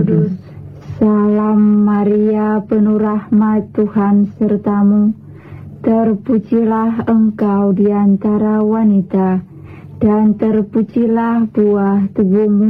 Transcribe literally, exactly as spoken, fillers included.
Kudus. Salam Maria, penuh rahmat, Tuhan sertamu. Terpujilah engkau di antara wanita, dan terpujilah buah tubuhmu